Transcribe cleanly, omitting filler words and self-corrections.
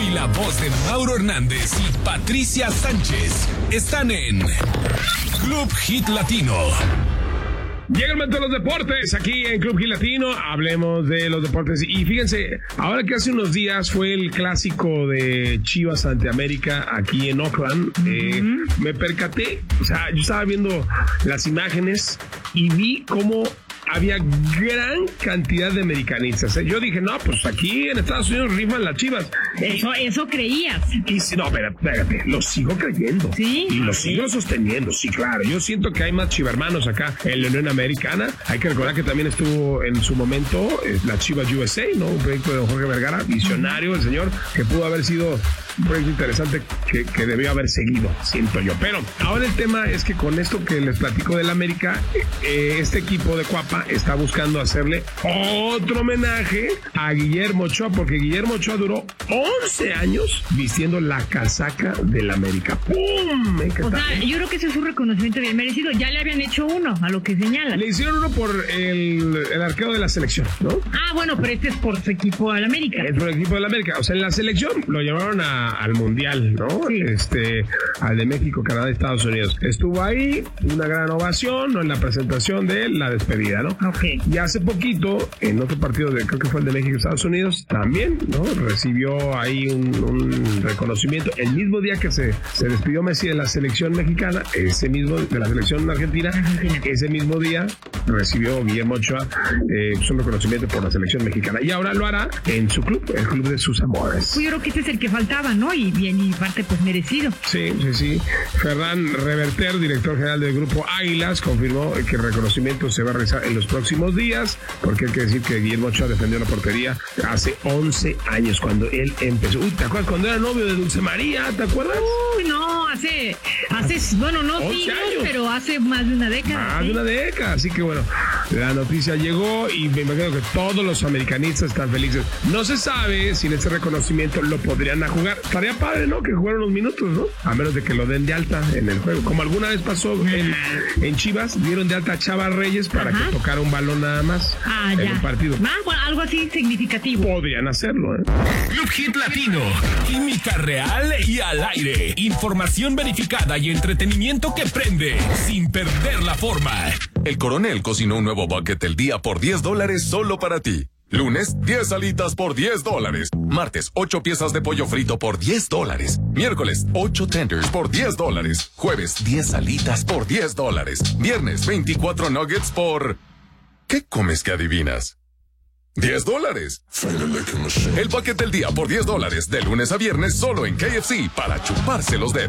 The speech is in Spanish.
y la voz de Mauro Hernández y Patricia Sánchez están en Club Hit Latino. Llega el momento de los deportes aquí en Club Hit Latino. Hablemos de los deportes. Y fíjense, ahora que hace unos días fue el clásico de Chivas ante América aquí en Oakland, me percaté, o sea, yo estaba viendo las imágenes y vi cómo había gran cantidad de americanistas. Yo dije, no, pues aquí en Estados Unidos rifan las Chivas. Eso creías. Y si no, espérate, lo sigo creyendo. ¿Sí? Y lo sigo sosteniendo, sí, claro. Yo siento que hay más chivermanos acá en la Unión Americana. Hay que recordar que también estuvo en su momento la Chivas USA, ¿no? Un proyecto de Jorge Vergara, visionario, el señor, que pudo haber sido un proyecto interesante que debió haber seguido, siento yo. Pero ahora el tema es que con esto que les platico del América, este equipo de Cuapa está buscando hacerle otro homenaje a Guillermo Ochoa, porque Guillermo Ochoa duró 11 años vistiendo la casaca del América. ¡Pum! O sea, yo creo que ese es un reconocimiento bien merecido. Ya le habían hecho uno, a lo que señala. Le hicieron uno por el arquero de la selección, ¿no? Ah, bueno, pero este es por su equipo al América. Es por el equipo del América. O sea, en la selección lo llevaron al Mundial, ¿no? Sí. Al de México, Canadá y Estados Unidos. Estuvo ahí, una gran ovación, ¿no? En la presentación de él, la despedida, ¿no? Ok. Y hace poquito, en otro partido, creo que fue el de México y Estados Unidos, también, ¿no? Recibió ahí un reconocimiento. El mismo día que se despidió Messi de la selección mexicana, de la selección argentina, ese mismo día recibió Guillermo Ochoa un reconocimiento por la selección mexicana. Y ahora lo hará en su club, el club de sus amores. Pues yo creo que este es el que faltaba, ¿no? Y bien, y parte pues merecido. Sí. Ferran Reverter, director general del grupo Águilas, confirmó que el reconocimiento se va a realizar en los próximos días, porque hay que decir que Guillermo Ochoa defendió la portería hace 11 años, cuando él empezó. Uy, ¿te acuerdas cuando era novio de Dulce María? ¿Te acuerdas? Uy, no, bueno, no siglos, pero hace más de una década. Más de una década, así que bueno, la noticia llegó y me imagino que todos los americanistas están felices. No se sabe si en este reconocimiento lo podrían jugar. Estaría padre, ¿no? Que jugaran unos minutos, ¿no? A menos de que lo den de alta en el juego. Como alguna vez pasó en Chivas, dieron de alta a Chava Reyes para que tocara un balón nada más en un partido. Bueno, algo así significativo. Podrían hacerlo, ¿eh? Club Hit Latino. Química real y al aire. Información verificada y entretenimiento que prende sin perder la forma. El Coronel cocinó un nuevo bucket del día por $10 solo para ti. Lunes, 10 alitas por $10. Martes, 8 piezas de pollo frito por $10. Miércoles, 8 tenders por $10. Jueves, 10 alitas por $10. Viernes, 24 nuggets por... ¿Qué comes que adivinas? $10. El bucket del día por $10, de lunes a viernes solo en KFC, para chuparse los dedos.